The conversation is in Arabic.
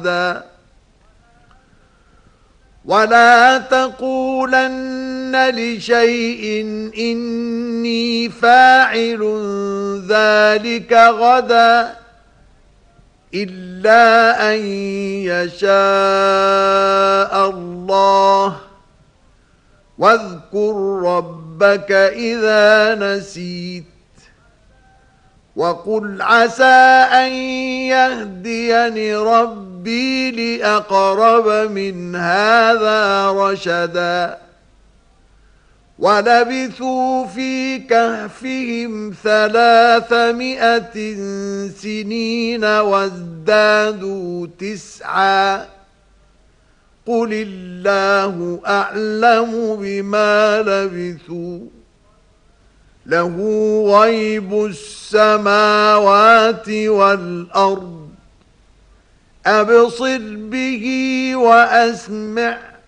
ولا تقولن لشيء إني فاعل ذلك غدا إلا أن يشاء الله واذكر ربك إذا نسيت وقل عسى أن يهديني ربي لأقرب من هذا رشدا ولبثوا في كهفهم 300 سنين وازدادوا 9 قل الله أعلم بما لبثوا له غيب السماوات والأرض أبصر به وأسمع